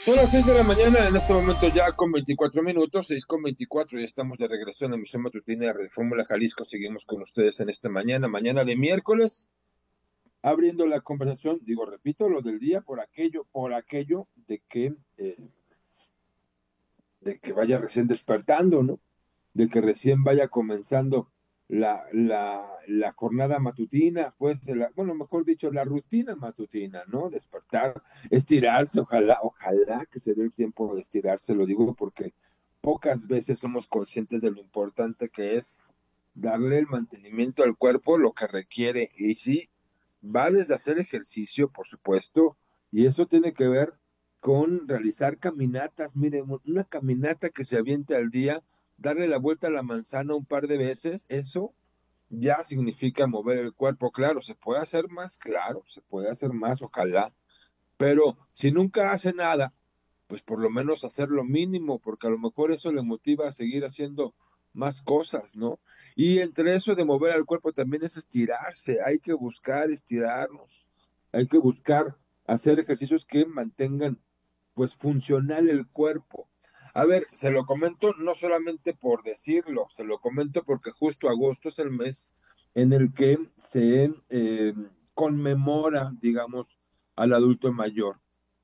Son las 6 de la mañana, en este momento ya con 24 minutos, 6:24, ya estamos de regreso en la emisión matutina de Radio Fórmula Jalisco. Seguimos con ustedes en esta mañana de miércoles, abriendo la conversación, digo, repito, lo del día por aquello de que vaya recién despertando, ¿no? De que recién vaya comenzando la jornada matutina, pues, bueno, mejor dicho, la rutina matutina, ¿no? Despertar, estirarse, ojalá que se dé el tiempo de estirarse, lo digo porque pocas veces somos conscientes de lo importante que es darle el mantenimiento al cuerpo, lo que requiere, y sí, va desde hacer ejercicio, por supuesto, y eso tiene que ver con realizar caminatas. Mire, una caminata que se aviente al día, darle la vuelta a la manzana un par de veces, eso ya significa mover el cuerpo. Claro, se puede hacer más, claro, se puede hacer más, ojalá, pero si nunca hace nada, pues por lo menos hacer lo mínimo, porque a lo mejor eso le motiva a seguir haciendo más cosas, ¿no? Y entre eso de mover al cuerpo también es estirarse, hay que buscar estirarnos, hay que buscar hacer ejercicios que mantengan pues funcional el cuerpo. A ver, se lo comento no solamente por decirlo, se lo comento porque justo agosto es el mes en el que se conmemora, digamos, al adulto mayor.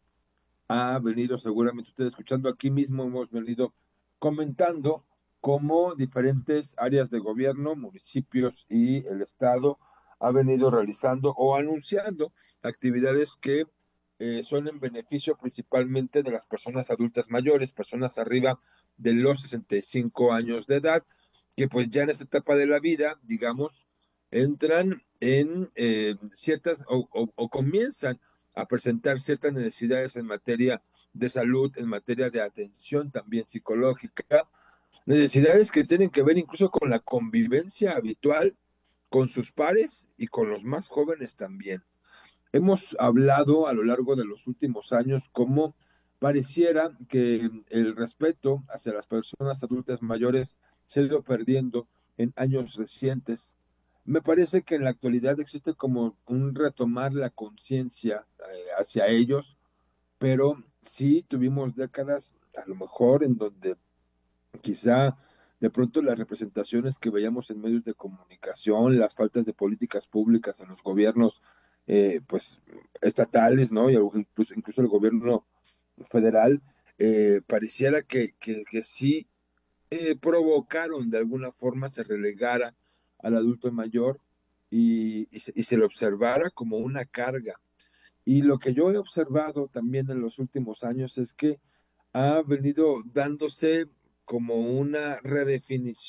Ha venido seguramente usted escuchando aquí mismo, hemos venido comentando cómo diferentes áreas de gobierno, municipios y el Estado ha venido realizando o anunciando actividades que son en beneficio principalmente de las personas adultas mayores, personas arriba de los 65 años de edad, que pues ya en esta etapa de la vida, digamos, entran en ciertas o comienzan a presentar ciertas necesidades en materia de salud, en materia de atención también psicológica, necesidades que tienen que ver incluso con la convivencia habitual con sus pares y con los más jóvenes también. Hemos hablado a lo largo de los últimos años cómo pareciera que el respeto hacia las personas adultas mayores se ha ido perdiendo en años recientes. Me parece que en la actualidad existe como un retomar la conciencia hacia ellos, pero sí tuvimos décadas a lo mejor en donde quizá de pronto las representaciones que veíamos en medios de comunicación, las faltas de políticas públicas en los gobiernos, pues estatales, ¿no? Y incluso el gobierno federal, pareciera que sí provocaron de alguna forma se relegara al adulto mayor y se le observara como una carga. Y lo que yo he observado también en los últimos años es que ha venido dándose como una redefinición